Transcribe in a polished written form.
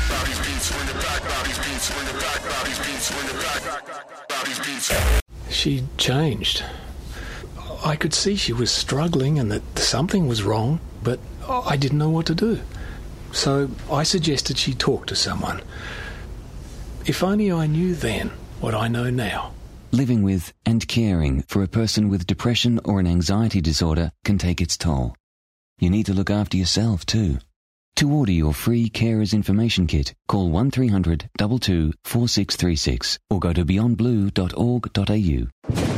Bobby's beats, swing it back. Bobby's beats, swing it back. Bobby's beats, swing it back. Bobby's beats. She changed. I could see she was struggling and that something was wrong, but I didn't know what to do. So I suggested she talk to someone. If only I knew then what I know now. Living with and caring for a person with depression or an anxiety disorder can take its toll. You need to look after yourself too. To order your free Carers Information Kit, call 1300 22 4636 or go to beyondblue.org.au.